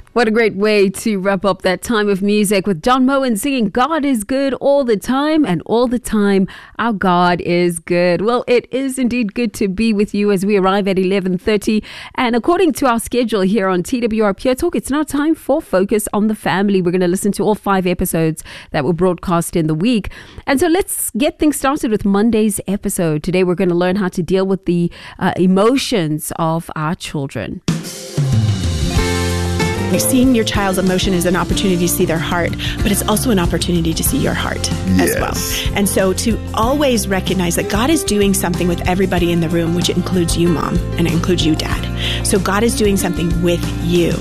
What a great way to wrap up that time of music with John Moen singing God is good all the time, and all the time our God is good. Well, it is indeed good to be with you as we arrive at 11:30. And according to our schedule here on TWR Pure Talk, it's now time for Focus on the Family. We're going to listen to all 5 episodes that were broadcast in the week. And so let's get things started with Monday's episode. Today we're going to learn how to deal with the emotions of our children. Seeing your child's emotion is an opportunity to see their heart, but it's also an opportunity to see your heart as well. And so to always recognize that God is doing something with everybody in the room, which includes you, Mom, and it includes you, Dad. So God is doing something with you.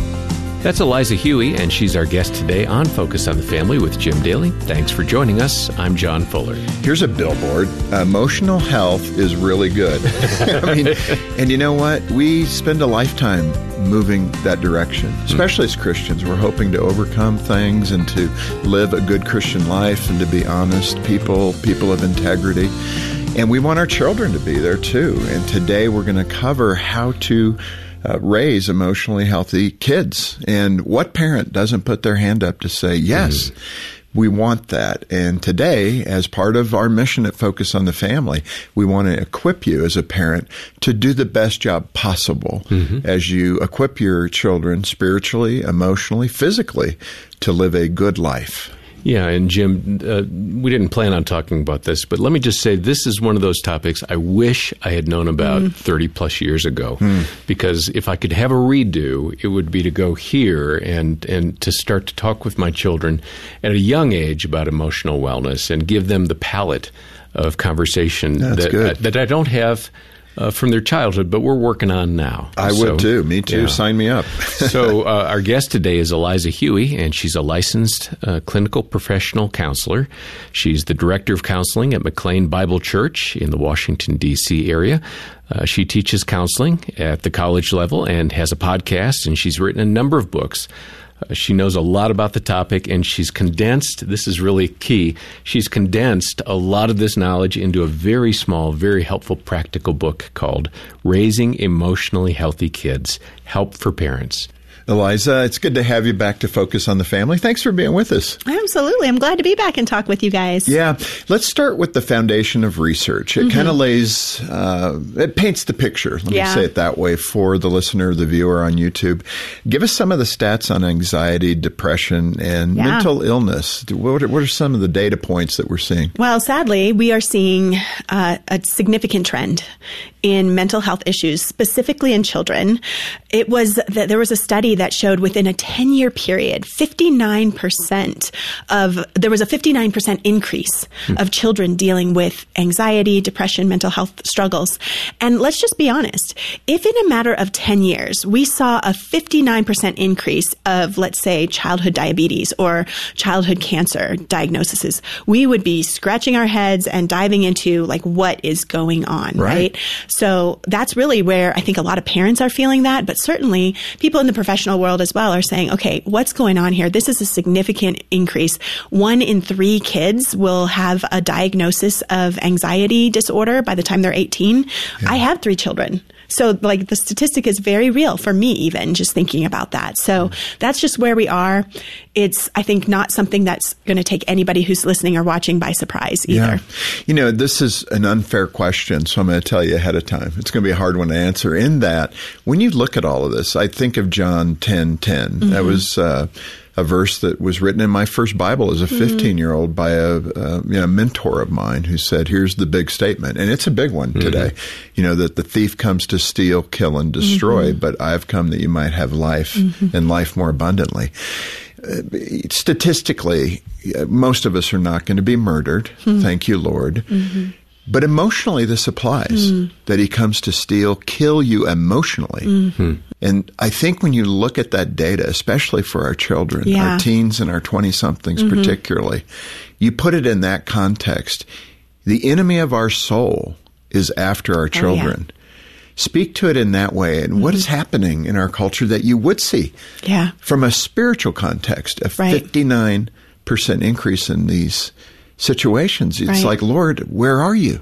That's Eliza Huey, and she's our guest today on Focus on the Family with Jim Daly. Thanks for joining us. I'm John Fuller. Here's a billboard. Emotional health is really good. I mean, and you know what? We spend a lifetime moving that direction, especially as Christians. We're hoping to overcome things and to live a good Christian life and to be honest people of integrity. And we want our children to be there too. And today we're going to cover how to raise emotionally healthy kids. And what parent doesn't put their hand up to say, yes, we want that. And today, as part of our mission at Focus on the Family, we want to equip you as a parent to do the best job possible as you equip your children spiritually, emotionally, physically to live a good life. Yeah, and Jim, we didn't plan on talking about this, but let me just say this is one of those topics I wish I had known about 30 plus years ago, because if I could have a redo, it would be to go here and to start to talk with my children at a young age about emotional wellness and give them the palette of conversation that I don't have from their childhood, but we're working on now. I would too. Me too. Yeah. Sign me up. So our guest today is Eliza Huey, and she's a licensed clinical professional counselor. She's the director of counseling at McLean Bible Church in the Washington, D.C. area. She teaches counseling at the college level and has a podcast, and she's written a number of books. She knows a lot about the topic, and she's condensed, this is really key, she's condensed a lot of this knowledge into a very small, very helpful, practical book called Raising Emotionally Healthy Kids, Help for Parents. Eliza, it's good to have you back to Focus on the Family. Thanks for being with us. Absolutely. I'm glad to be back and talk with you guys. Yeah. Let's start with the foundation of research. It kind of lays, it paints the picture, let me say it that way, for the listener, the viewer on YouTube. Give us some of the stats on anxiety, depression, and mental illness. What are some of the data points that we're seeing? Well, sadly, we are seeing a significant trend in mental health issues, specifically in children. It was that there was a study that showed within a 10-year period, there was a 59% increase of children dealing with anxiety, depression, mental health struggles. And let's just be honest, if in a matter of 10 years, we saw a 59% increase of, let's say, childhood diabetes or childhood cancer diagnoses, we would be scratching our heads and diving into like what is going on, right? So that's really where I think a lot of parents are feeling that, but certainly people in the professional world as well are saying, okay, what's going on here? This is a significant increase. 1 in 3 kids will have a diagnosis of anxiety disorder by the time they're 18. I have 3 children. So like the statistic is very real for me, even just thinking about that. So that's just where we are. It's, I think, not something that's going to take anybody who's listening or watching by surprise either. Yeah. You know, this is an unfair question, so I'm going to tell you ahead of time. It's going to be a hard one to answer. In that, when you look at all of this, I think of John 10:10. That was a verse that was written in my first Bible as a 15-year-old by a mentor of mine who said, here's the big statement. And it's a big one today, you know, that the thief comes to steal, kill, and destroy, but I've come that you might have life and life more abundantly. Statistically, most of us are not going to be murdered. Thank you, Lord. But emotionally, this applies, that he comes to steal, kill you emotionally. And I think when you look at that data, especially for our children, our teens and our 20-somethings particularly, you put it in that context. The enemy of our soul is after our children. Speak to it in that way. And what is happening in our culture that you would see from a spiritual context, a 59% increase in these situations. It's Right. like, Lord, where are you?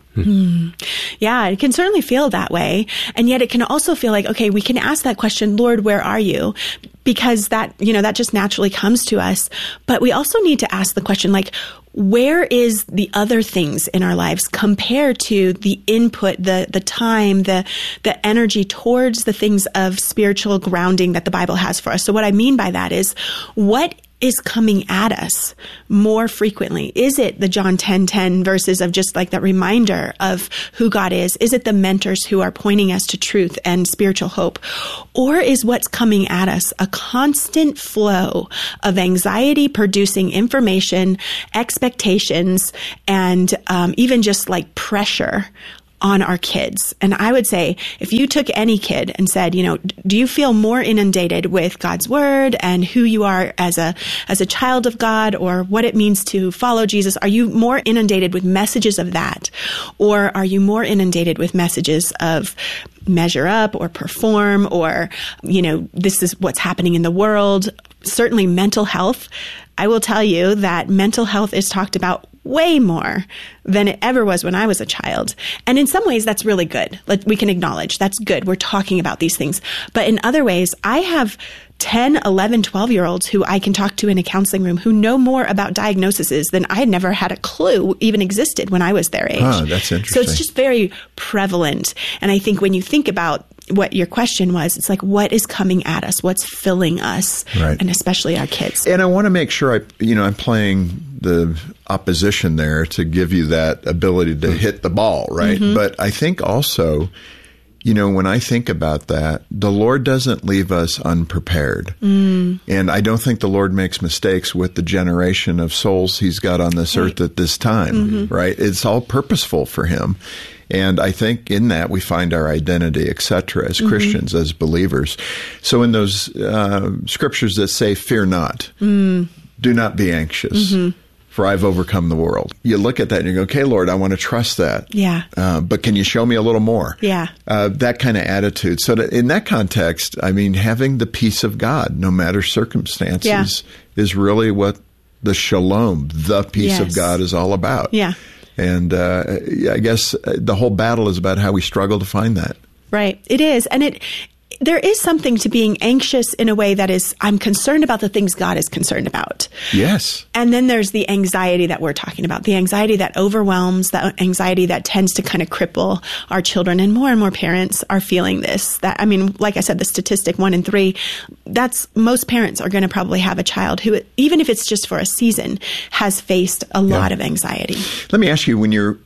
Yeah, it can certainly feel that way. And yet it can also feel like, okay, we can ask that question, Lord, where are you? Because that just naturally comes to us. But we also need to ask the question, like, where is the other things in our lives compared to the input, the time, the energy towards the things of spiritual grounding that the Bible has for us? So what I mean by that is, what is coming at us more frequently? Is it the John 10:10 verses of just like that reminder of who God is? Is it the mentors who are pointing us to truth and spiritual hope? Or is what's coming at us a constant flow of anxiety producing information, expectations, and even just like pressure on our kids? And I would say, if you took any kid and said, do you feel more inundated with God's word and who you are as a child of God, or what it means to follow Jesus? Are you more inundated with messages of that? Or are you more inundated with messages of measure up or perform, or, this is what's happening in the world? Certainly mental health. I will tell you that mental health is talked about way more than it ever was when I was a child. And in some ways, that's really good. We can acknowledge that's good. We're talking about these things. But in other ways, I have 10, 11, 12-year-olds who I can talk to in a counseling room who know more about diagnoses than I had never had a clue even existed when I was their age. Oh, that's interesting. So it's just very prevalent. And I think when you think about what your question was, it's like, what is coming at us? What's filling us? Right. And especially our kids. And I want to make sure I'm playing the opposition there to give you that ability to hit the ball, right? Mm-hmm. But I think also, when I think about that, the Lord doesn't leave us unprepared. And I don't think the Lord makes mistakes with the generation of souls he's got on this earth at this time, right? It's all purposeful for him. And I think in that we find our identity, et cetera, as Christians, as believers. So in those scriptures that say, fear not, do not be anxious, for I've overcome the world. You look at that and you go, okay, Lord, I want to trust that. Yeah. But can you show me a little more? Yeah. That kind of attitude. So in that context, having the peace of God, no matter circumstances, is really what the shalom, the peace of God, is all about. Yeah. And I guess the whole battle is about how we struggle to find that. Right. It is. And there is something to being anxious in a way that is, I'm concerned about the things God is concerned about. Yes. And then there's the anxiety that we're talking about, the anxiety that overwhelms, the anxiety that tends to kind of cripple our children. And more parents are feeling this. Like I said, the statistic 1 in 3, that's most parents are going to probably have a child who, even if it's just for a season, has faced a lot of anxiety. Let me ask you, when you're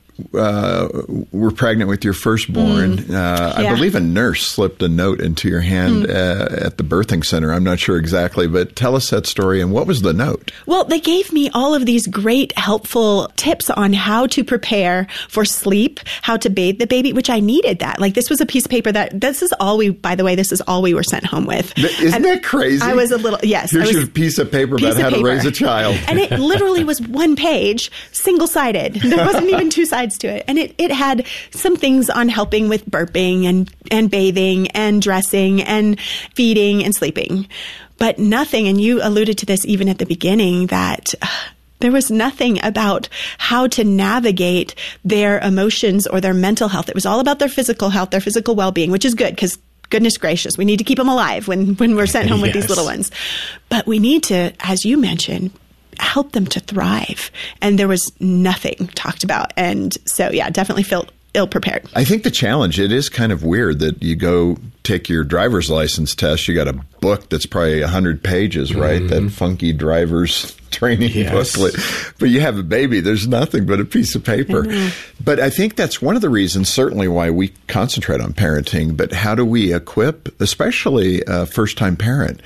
were pregnant with your firstborn, I believe a nurse slipped a note into your hand at the birthing center. I'm not sure exactly, but tell us that story. And what was the note? Well, they gave me all of these great, helpful tips on how to prepare for sleep, how to bathe the baby, which I needed that. Like, this was a piece of paper this is all we were sent home with. Isn't that crazy? I was a little, yes. Here's your piece of paper about how to raise a child. And it literally was one page, single-sided. There wasn't even two sides to it. And it had some things on helping with burping and bathing and dressing and feeding and sleeping. But nothing, and you alluded to this even at the beginning, that there was nothing about how to navigate their emotions or their mental health. It was all about their physical health, their physical well-being, which is good because goodness gracious, we need to keep them alive when we're sent home with these little ones. But we need to, as you mentioned, help them to thrive. And there was nothing talked about. And so, definitely felt ill-prepared. I think the challenge, it is kind of weird that you go take your driver's license test. You got a book that's probably 100 pages, right? That funky driver's training booklet. But you have a baby. There's nothing but a piece of paper. But I think that's one of the reasons, certainly, why we concentrate on parenting. But how do we equip, especially a first-time parent,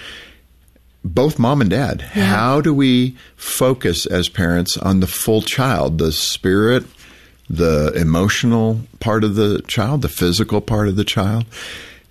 both mom and dad? How do we focus as parents on the full child, the spirit, the emotional part of the child, the physical part of the child?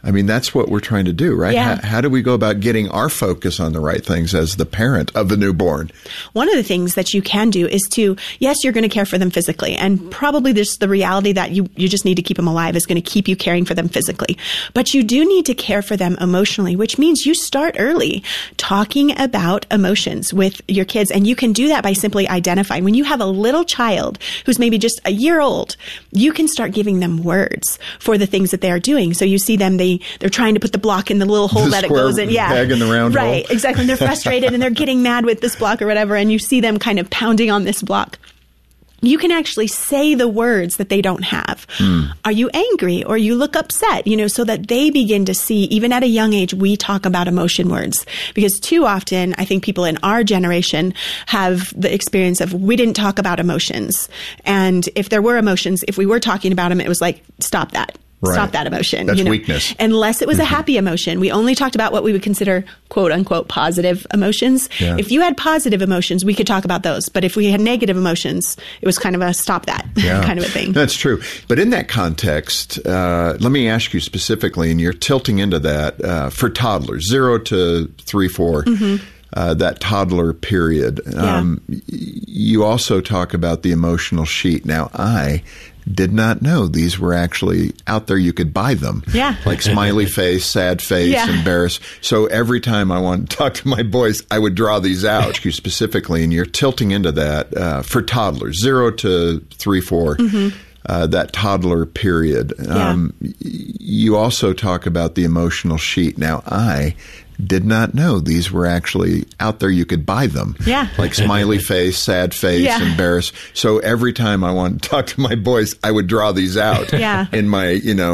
I mean, that's what we're trying to do, right? Yeah. How do we go about getting our focus on the right things as the parent of the newborn? One of the things that you can do is to, yes, you're going to care for them physically. And probably there's the reality that you just need to keep them alive is going to keep you caring for them physically. But you do need to care for them emotionally, which means you start early talking about emotions with your kids. And you can do that by simply identifying. When you have a little child who's maybe just a year old, you can start giving them words for the things that they are doing. So you see them, they're trying to put the block in the little hole that it goes in. Yeah. Peg in the round hole. Right, exactly. And they're frustrated and they're getting mad with this block or whatever. And you see them kind of pounding on this block. You can actually say the words that they don't have. Are you angry or you look upset, so that they begin to see, even at a young age, we talk about emotion words. Because too often, I think people in our generation have the experience of we didn't talk about emotions. And if there were emotions, if we were talking about them, it was like, stop that. Right. Stop that emotion. That's weakness. Unless it was a happy emotion. We only talked about what we would consider quote unquote positive emotions. Yeah. If you had positive emotions, we could talk about those. But if we had negative emotions, it was kind of a stop that kind of a thing. That's true. But in that context, let me ask you specifically, and you're tilting into that, for toddlers, 0 to 3, 4, that toddler period. You also talk about the emotional sheet. Now, I did not know these were actually out there. You could buy them. Yeah. Like smiley face, sad face, embarrassed. So every time I wanted to talk to my boys, I would draw these out. You specifically, and you're tilting into that, for toddlers, 0 to 3, 4. That toddler period. You also talk about the emotional sheet. Now, I did not know these were actually out there. You could buy them. Yeah. Like smiley face, sad face, embarrassed. So every time I wanted to talk to my boys, I would draw these out in my,